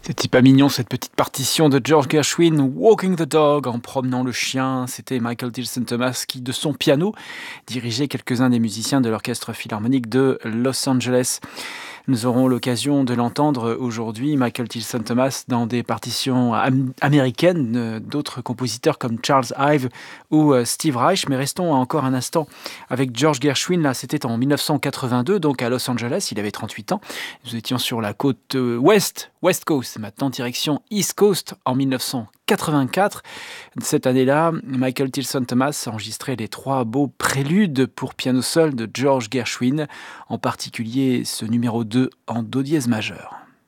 C'était pas mignon cette petite partition de George Gershwin, Walking the Dog, en promenant le chien. C'était Michael Tilson Thomas qui, de son piano, dirigeait quelques-uns des musiciens de l'Orchestre Philharmonique de Los Angeles. Nous aurons l'occasion de l'entendre aujourd'hui, Michael Tilson Thomas, dans des partitions américaines d'autres compositeurs comme Charles Ive ou Steve Reich. Mais restons encore un instant avec George Gershwin. Là, c'était en 1982, donc à Los Angeles. Il avait 38 ans. Nous étions sur la côte West Coast, maintenant direction East Coast en 1984. Cette année-là, Michael Tilson Thomas a enregistré les 3 beaux préludes pour piano seul de George Gershwin, en particulier ce numéro 2 en do dièse majeur.